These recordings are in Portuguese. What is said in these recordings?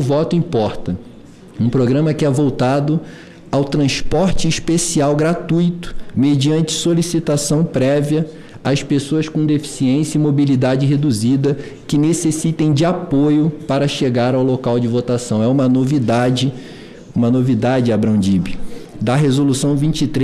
Voto Importa, um programa que é voltado ao transporte especial gratuito, mediante solicitação prévia às pessoas com deficiência e mobilidade reduzida que necessitem de apoio para chegar ao local de votação. É uma novidade, Abrão Dib, da Resolução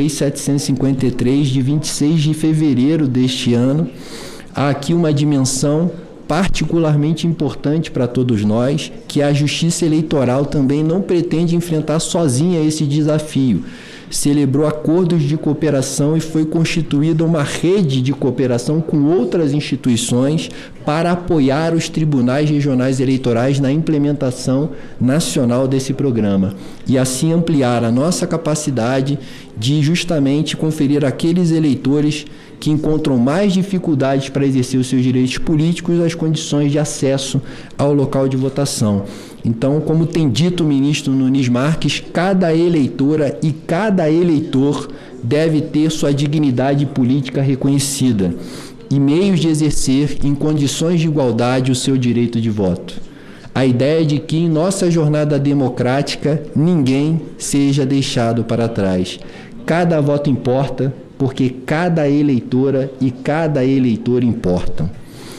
23.753, de 26 de fevereiro deste ano. Há aqui uma dimensão particularmente importante para todos nós, que a Justiça Eleitoral também não pretende enfrentar sozinha esse desafio. Celebrou acordos de cooperação e foi constituída uma rede de cooperação com outras instituições para apoiar os tribunais regionais eleitorais na implementação nacional desse programa e assim ampliar a nossa capacidade de justamente conferir àqueles eleitores que encontram mais dificuldades para exercer os seus direitos políticos as condições de acesso ao local de votação. Então, como tem dito o ministro Nunes Marques, cada eleitora e cada eleitor deve ter sua dignidade política reconhecida e meios de exercer em condições de igualdade o seu direito de voto. A ideia é de que em nossa jornada democrática ninguém seja deixado para trás. Cada voto importa, porque cada eleitora e cada eleitor importam.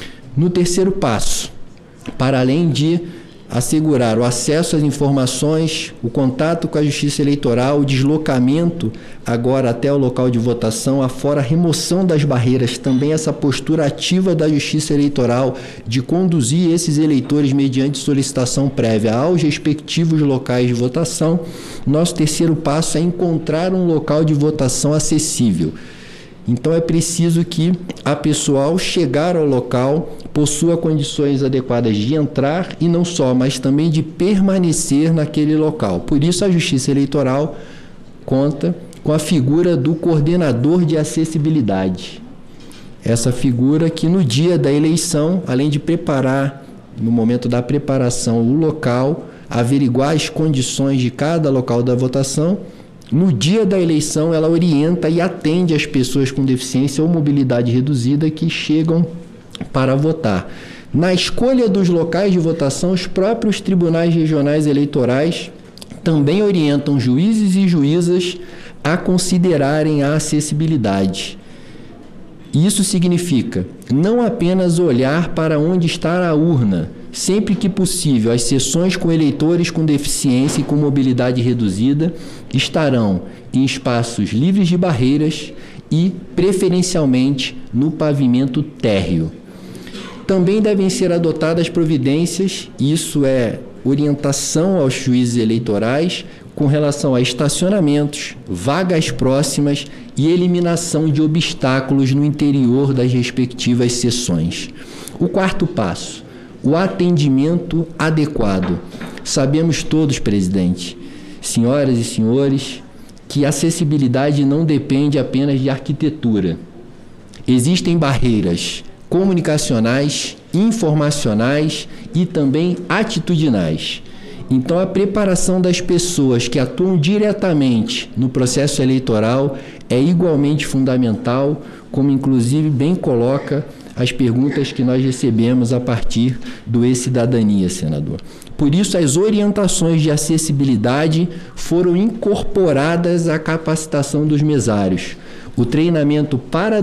No terceiro passo, para além de assegurar o acesso às informações, o contato com a Justiça Eleitoral, o deslocamento agora até o local de votação, afora a remoção das barreiras, também essa postura ativa da Justiça Eleitoral de conduzir esses eleitores mediante solicitação prévia aos respectivos locais de votação. Nosso terceiro passo é encontrar um local de votação acessível. Então é preciso que a pessoa, ao chegar ao local, possua condições adequadas de entrar e não só, mas também de permanecer naquele local. Por isso a Justiça Eleitoral conta com a figura do coordenador de acessibilidade. Essa figura que no dia da eleição, além de preparar, no momento da preparação, o local, averiguar as condições de cada local da votação, no dia da eleição ela orienta e atende as pessoas com deficiência ou mobilidade reduzida que chegam para votar. Na escolha dos locais de votação, os próprios tribunais regionais eleitorais também orientam juízes e juízas a considerarem a acessibilidade. Isso significa não apenas olhar para onde está a urna, sempre que possível, as sessões com eleitores com deficiência e com mobilidade reduzida estarão em espaços livres de barreiras e, preferencialmente, no pavimento térreo. Também devem ser adotadas providências, isso é orientação aos juízes eleitorais, com relação a estacionamentos, vagas próximas e eliminação de obstáculos no interior das respectivas sessões. O quarto passo: o atendimento adequado. Sabemos todos, presidente, senhoras e senhores, que a acessibilidade não depende apenas de arquitetura. Existem barreiras comunicacionais, informacionais e também atitudinais. Então, a preparação das pessoas que atuam diretamente no processo eleitoral é igualmente fundamental, como inclusive bem coloca as perguntas que nós recebemos a partir do E-Cidadania, senador. Por isso, as orientações de acessibilidade foram incorporadas à capacitação dos mesários. O treinamento para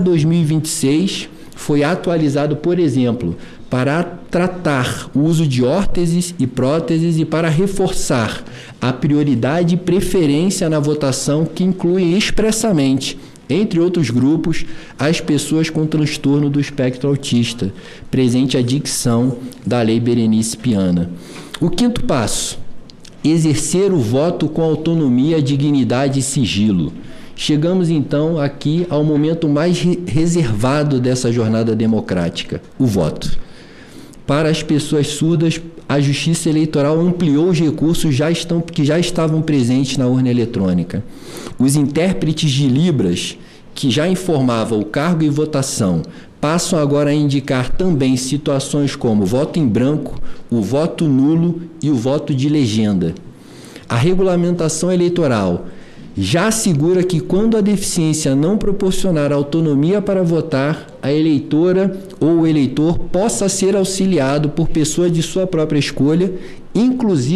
2026 foi atualizado, por exemplo, para tratar o uso de órteses e próteses e para reforçar a prioridade e preferência na votação, que inclui expressamente, entre outros grupos, as pessoas com transtorno do espectro autista, presente a dicção da Lei Berenice Piana. O quinto passo: exercer o voto com autonomia, dignidade e sigilo. Chegamos então aqui ao momento mais reservado dessa jornada democrática, o voto. Para as pessoas surdas, a Justiça Eleitoral ampliou os recursos que já estavam presentes na urna eletrônica. Os intérpretes de Libras, que já informavam o cargo e votação, passam agora a indicar também situações como o voto em branco, o voto nulo e o voto de legenda. A regulamentação eleitoral já assegura que, quando a deficiência não proporcionar autonomia para votar, a eleitora ou o eleitor possa ser auxiliado por pessoa de sua própria escolha, inclusive